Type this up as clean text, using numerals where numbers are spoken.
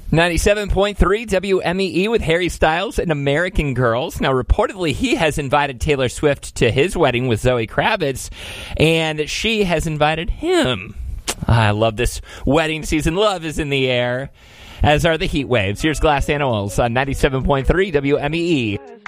97.3 WMEE with Harry Styles and American Girls. Now, reportedly, he has invited Taylor Swift to his wedding with Zoe Kravitz, and she has invited him. I love this wedding season. Love is in the air, as are the heat waves. Here's Glass Animals on 97.3 WMEE.